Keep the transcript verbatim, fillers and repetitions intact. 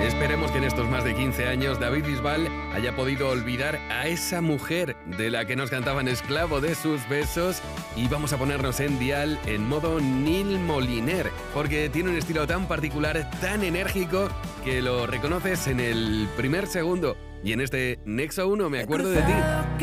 Esperemos que en estos más de quince años David Bisbal haya podido olvidar a esa mujer de la que nos cantaban Esclavo de sus besos, y vamos a ponernos en dial en modo Nil Moliner, porque tiene un estilo tan particular, tan enérgico, que lo reconoces en el primer segundo. Y en este Nexo uno, me acuerdo de ti.